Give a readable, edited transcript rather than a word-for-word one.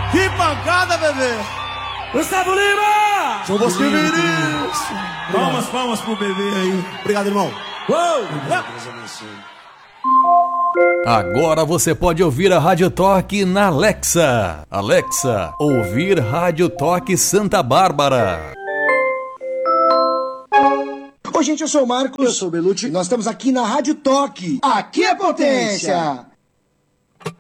Que pancada, bebê! Gustavo Lima! São você, Vinícius! Palmas pro bebê aí. Obrigado, irmão. Agora você pode ouvir a Rádio Toque na Alexa. Alexa, ouvir Rádio Toque Santa Bárbara. Oi, gente, eu sou o Marcos. Eu sou o Belucci. Nós estamos aqui na Rádio Toque. Aqui é potência!